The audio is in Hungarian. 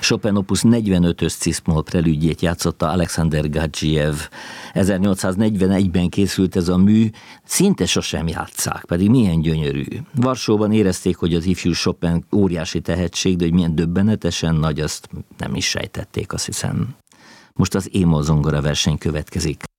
Chopin opus 45-ös ciszmol prelüdjét játszotta Alexander Gadzhiev. 1841-ben készült ez a mű, szinte sosem játsszák, pedig milyen gyönyörű. Varsóban érezték, hogy az ifjú Chopin óriási tehetség, de hogy milyen döbbenetesen nagy, azt nem is sejtették, azt hiszem. Most az E-moll zongora verseny következik.